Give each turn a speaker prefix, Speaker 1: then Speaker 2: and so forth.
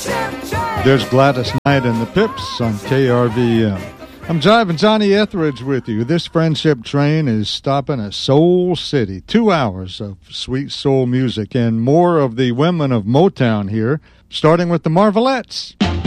Speaker 1: There's Gladys Knight and the Pips on KRVM. I'm Jive Johnny Etheridge with you. This Friendship Train is stopping at Soul City. 2 hours of sweet soul music and more of the women of Motown here, starting with the Marvelettes.